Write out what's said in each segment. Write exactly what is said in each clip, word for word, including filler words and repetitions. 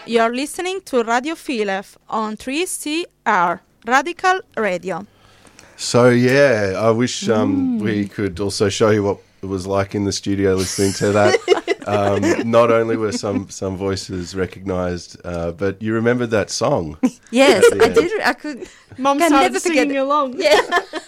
You're listening to Radio Philef on three C R, Radical Radio. So, yeah, I wish um, mm. we could also show you what it was like in the studio listening to that. um, not only were some, some voices recognised, uh, but you remembered that song. Yes, I did. I could. Mum can started never singing forget along. Yeah.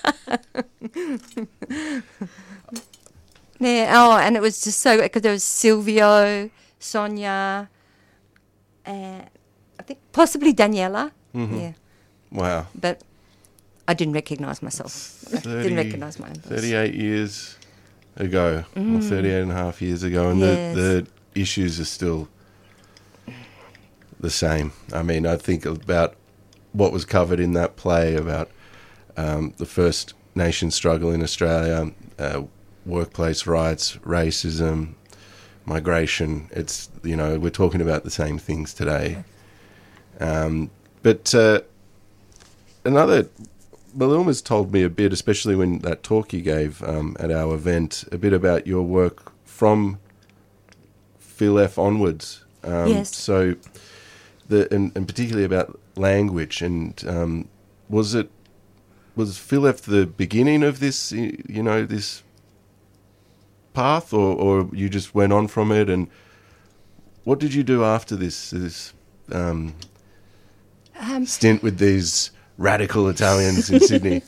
yeah. Oh, and it was just so, because there was Silvio, Sonia, and I think possibly Daniela. Mm-hmm. Yeah. Wow. But I didn't recognise myself. thirty, didn't recognise my voice. thirty-eight years ago, mm. or thirty-eight and a half years ago, and yes. the, the issues are still the same. I mean, I think about what was covered in that play about um, the First Nation struggle in Australia, uh, workplace rights, racism, migration. It's, you know, we're talking about the same things today. Um, but uh, another... Malilma's told me a bit, especially when that talk you gave um, at our event, a bit about your work from Philef onwards. Um, yes. So, the and, and particularly about language. And um, was it was Philef the beginning of this, you know, this path, or, or you just went on from it? And what did you do after this this um, um, stint with these radical Italians in Sydney?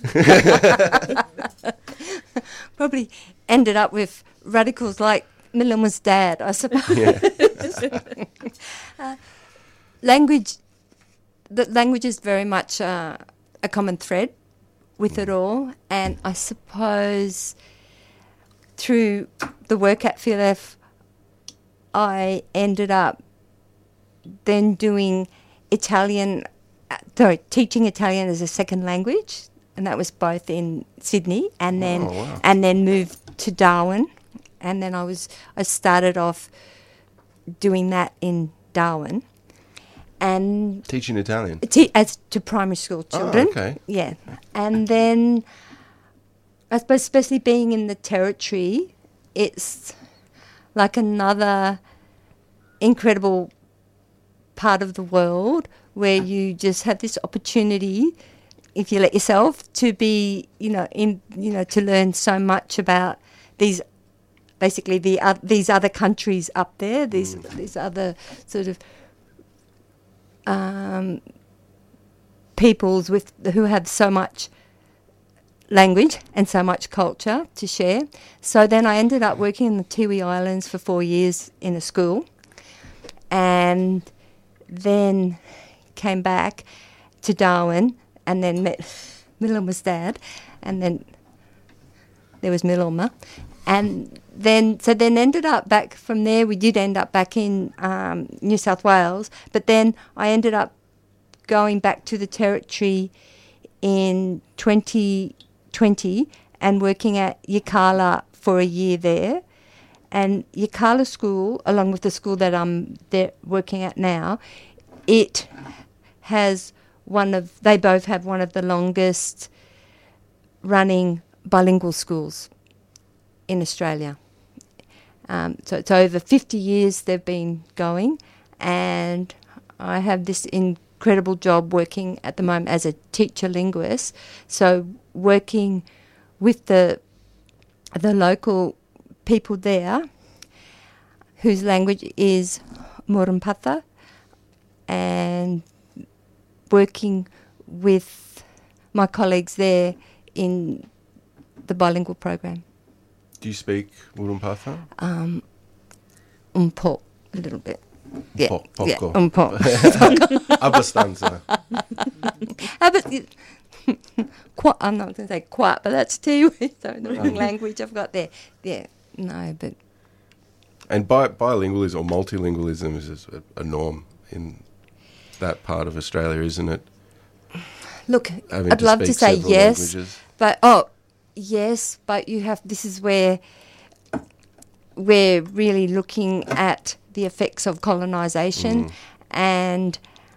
Probably ended up with radicals like Malilma's dad, I suppose. Yeah. uh, language, the language is very much uh, a common thread with mm. it all, and I suppose through the work at Philef, I ended up then doing Italian. Sorry, teaching Italian as a second language, and that was both in Sydney, and then oh, wow. and then moved to Darwin, and then I was I started off doing that in Darwin, and teaching Italian te- as to primary school children. Oh, okay. Yeah, and then I suppose, especially being in the Territory, it's like another incredible part of the world where you just have this opportunity, if you let yourself, to be, you know, in, you know, to learn so much about these, basically the uh, these other countries up there, these mm. these other sort of um, peoples with who have so much language and so much culture to share. So then I ended up working in the Tiwi Islands for four years in a school, and then came back to Darwin, and then met Malilma's dad, and then there was Malilma, and then so then ended up back from there. We did end up back in um, New South Wales, but then I ended up going back to the Territory in twenty twenty and working at Yirrkala for a year there. And Yirrkala School, along with the school that I'm there working at now, it has one of, they both have one of the longest running bilingual schools in Australia. Um, so it's over fifty years they've been going, and I have this incredible job working at the moment as a teacher linguist, so working with the the local people there whose language is Murrumbidgee, and working with my colleagues there in the bilingual program. Do you speak Murrumbidgee? Um, un po', a little bit. Yeah, po- poco. Yeah, un po'. Abbastanza. Quite, I'm not going to say quite, but that's too so the wrong language I've got there. Yeah, no, but... And bi- bilingualism or multilingualism is a, a norm in that part of Australia, isn't it? Look, Having I'd to love speak to say several yes, languages. but oh, yes, but you have. This is where we're really looking at the effects of colonisation, Mm. and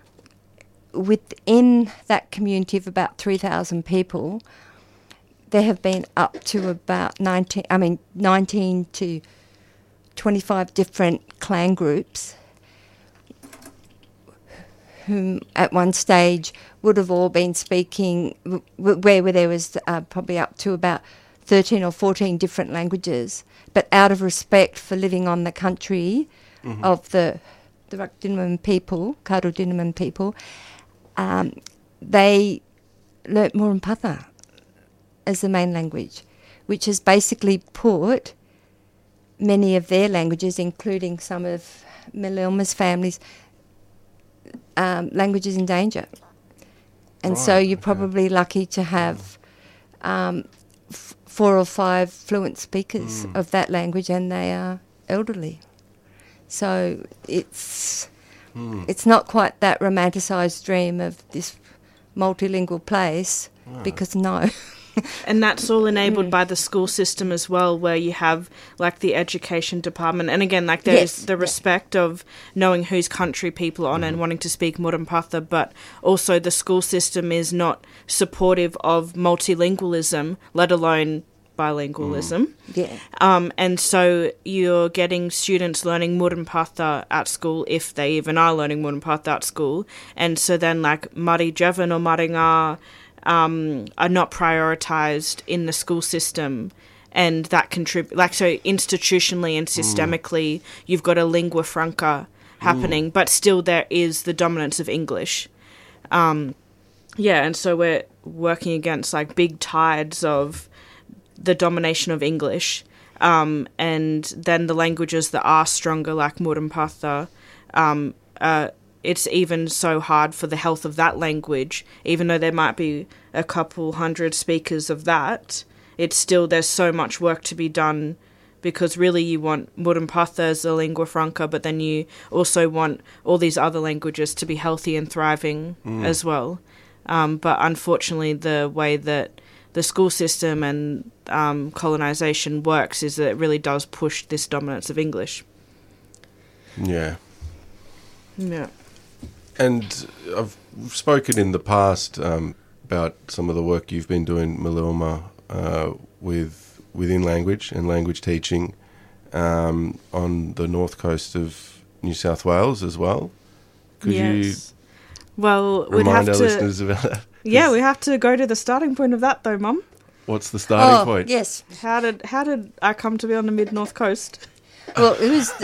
within that community of about three thousand people, there have been up to about nineteen. I mean, nineteen to twenty-five different clan groups whom at one stage would have all been speaking, w- where, where there was uh, probably up to about thirteen or fourteen different languages, but out of respect for living on the country mm-hmm. of the the Rakdinaman people, Karudinaman people, um, they learnt Murrumpatha as the main language, which has basically put many of their languages, including some of Malilma's families, um, languages in danger. And right, so you're okay. probably lucky to have um, f- four or five fluent speakers mm. of that language, and they are elderly. So it's mm. it's not quite that romanticised dream of this multilingual place, right. because no. And that's all enabled mm. by the school system as well, where you have like the education department, and again, like there's yes. the respect yeah. of knowing whose country people are on mm. and wanting to speak Murrumpatha, but also the school system is not supportive of multilingualism, let alone bilingualism. Mm. Yeah. Um, and so you're getting students learning Murrumpatha at school, if they even are learning Murrumpatha at school, and so then like Mari Javan or Maringa Um, are not prioritised in the school system, and that contribute like so institutionally and systemically, mm. you've got a lingua franca happening, mm. but still there is the dominance of English. Um, yeah, and so we're working against like big tides of the domination of English, um, and then the languages that are stronger, like Murrumpatha, um, uh, it's even so hard for the health of that language, even though there might be a couple hundred speakers of that, it's still, there's so much work to be done, because really you want Murrumpatha as a lingua franca, but then you also want all these other languages to be healthy and thriving mm. as well. Um, but unfortunately, the way that the school system and um, colonisation works is that it really does push this dominance of English. Yeah. Yeah. And I've spoken in the past um, about some of the work you've been doing, Malilma, uh, with within language and language teaching um, on the north coast of New South Wales as well. Could yes. you well, remind we'd have our to, listeners about that? Yeah, we have to go to the starting point of that, though, Mum. What's the starting oh, point? Yes. How did how did I come to be on the mid north coast? Well, it was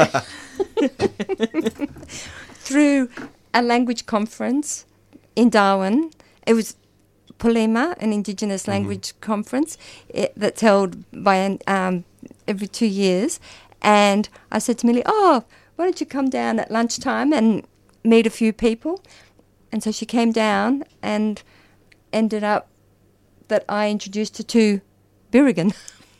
through a language conference in Darwin. It was Polema, an Indigenous language mm-hmm. conference it, that's held by um, every two years. And I said to Millie, oh, why don't you come down at lunchtime and meet a few people? And so she came down, and ended up that I introduced her to Birrigan.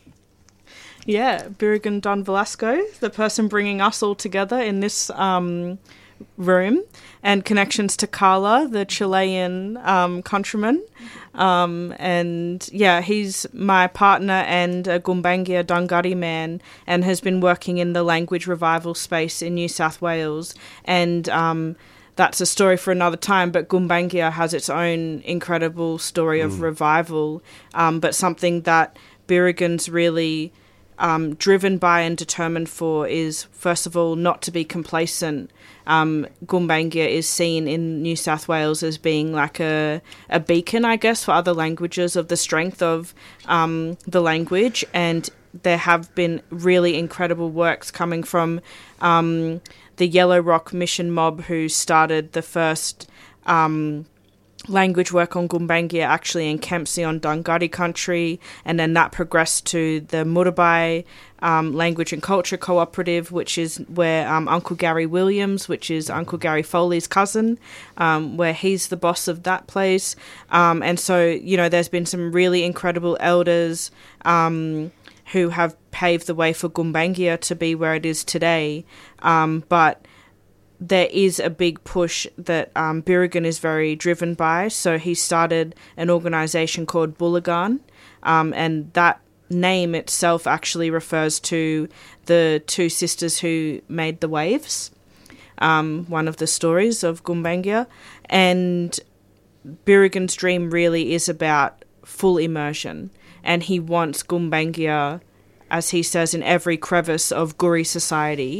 Yeah, Birrigan Don Velasco, the person bringing us all together in this um, room, and connections to Carla, the Chilean um, countryman. Um, and yeah, he's my partner and a Gumbaynggirr Dunghutti man, and has been working in the language revival space in New South Wales. And um, that's a story for another time, but Gumbaynggirr has its own incredible story of mm. revival, um, but something that Birrigan's really um, driven by and determined for is, first of all, not to be complacent. Um, Gumbaynggirr is seen in New South Wales as being like a, a beacon, I guess, for other languages of the strength of um, the language, and there have been really incredible works coming from um, the Yellow Rock Mission mob, who started the first um, language work on Gumbaynggirr actually in Kempsey on Dunghutti country, and then that progressed to the Murabai um, Language and Culture Cooperative, which is where um, Uncle Gary Williams, which is Uncle Gary Foley's cousin, um, where he's the boss of that place. Um, and so, you know, there's been some really incredible elders um, who have paved the way for Gumbaynggirr to be where it is today. Um, but there is a big push that um, Birrigan is very driven by. So he started an organisation called Bullagarn, um, and that name itself actually refers to the two sisters who made the waves, um, one of the stories of Gumbaynggirr. And Birrigan's dream really is about full immersion, and he wants Gumbaynggirr, as he says, in every crevice of Guri society.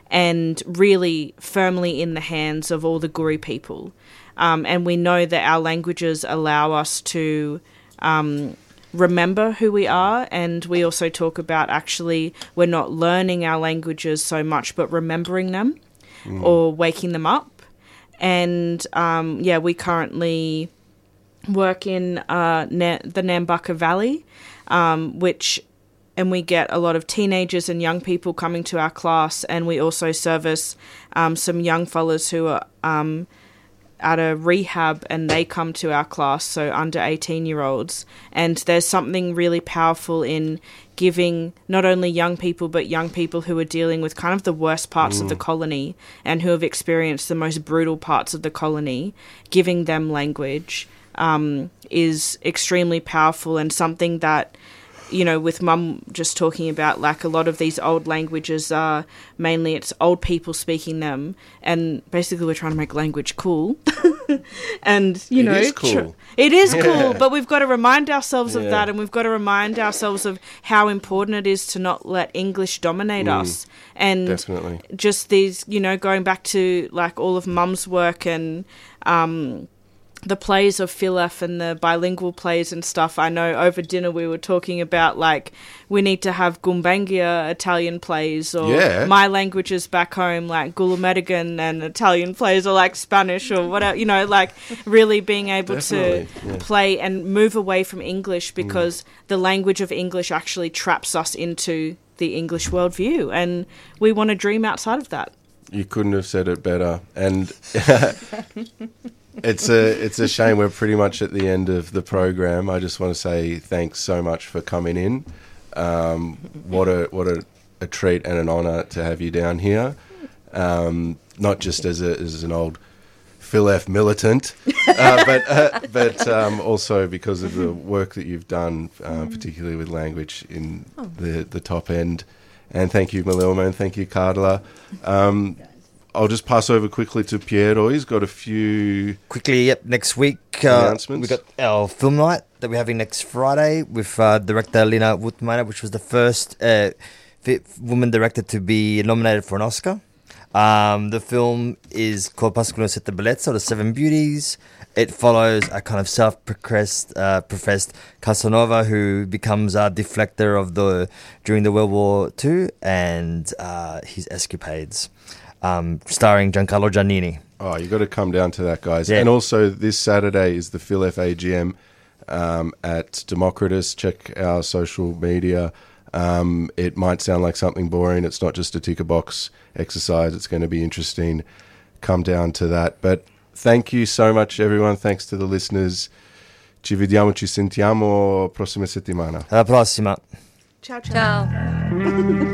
and really firmly in the hands of all the Guri people. Um, and we know that our languages allow us to um, remember who we are, and we also talk about actually we're not learning our languages so much but remembering them mm. or waking them up. And um, yeah, we currently work in uh, Na- the Nambucca Valley, um, which and we get a lot of teenagers and young people coming to our class, and we also service um, some young fellas who are um, at a rehab, and they come to our class, so under eighteen-year-olds. And there's something really powerful in giving not only young people, but young people who are dealing with kind of the worst parts mm. of the colony and who have experienced the most brutal parts of the colony, giving them language um, is extremely powerful, and something that, you know, with Mum just talking about, like, a lot of these old languages are mainly it's old people speaking them, and basically we're trying to make language cool. And, you it know, is cool. tr- it is yeah. cool, but we've got to remind ourselves of yeah. that, and we've got to remind ourselves of how important it is to not let English dominate mm, us. And definitely. Just these, you know, going back to, like, all of Mum's work and um the plays of Philef and the bilingual plays and stuff. I know over dinner we were talking about, like, we need to have Gumbangia Italian plays, or yeah. my languages back home, like Gulumedigan and Italian plays, or like Spanish or whatever, you know, like really being able Definitely, to yeah. play and move away from English, because mm. the language of English actually traps us into the English worldview, and we want to dream outside of that. You couldn't have said it better. And It's a it's a shame we're pretty much at the end of the program. I just want to say thanks so much for coming in. Um, what a what a, a treat and an honour to have you down here. Um, not just as a as an old Philef militant, uh, but uh, but um, also because of the work that you've done, uh, particularly with language in the the top end. And thank you, Malilma, and thank you, Carla. Um, I'll just pass over quickly to Piero. He's got a few... Quickly, yep, next week uh, announcements. We've got our film night that we're having next Friday with uh, director Lina Wuttmayer, which was the first uh, woman director to be nominated for an Oscar. Um, the film is called Pasquino Sette Bellezze, or The Seven Beauties. It follows a kind of self-professed uh, professed Casanova who becomes a deflector of the during the World War Two and uh, his escapades. Um, starring Giancarlo Giannini. Oh, you got to come down to that, guys. Yeah. And also this Saturday is the Philef A G M um, at Democritus. Check our social media. Um, it might sound like something boring. It's not just a ticker box exercise. It's going to be interesting. Come down to that. But thank you so much, everyone. Thanks to the listeners. Ci vediamo, ci sentiamo prossima settimana. Alla prossima. Ciao, ciao. Ciao.